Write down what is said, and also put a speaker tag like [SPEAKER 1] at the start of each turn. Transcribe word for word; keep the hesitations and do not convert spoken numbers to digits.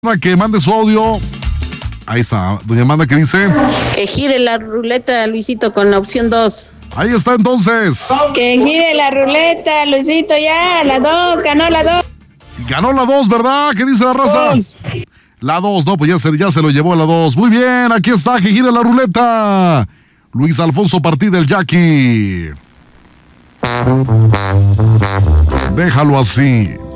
[SPEAKER 1] Que mande su audio. Ahí está, doña Amanda, ¿qué dice?
[SPEAKER 2] Que gire la ruleta, Luisito, con la opción dos.
[SPEAKER 1] Ahí está entonces.
[SPEAKER 3] Que gire la ruleta, Luisito, ya, la dos, ganó la dos.
[SPEAKER 1] Ganó la dos, ¿verdad? ¿Qué dice la raza?
[SPEAKER 3] Dos.
[SPEAKER 1] La dos, no, pues ya se, ya se lo llevó la dos. Muy bien, aquí está, que gire la ruleta. Luis Alfonso Partida, el Jackie. Déjalo así.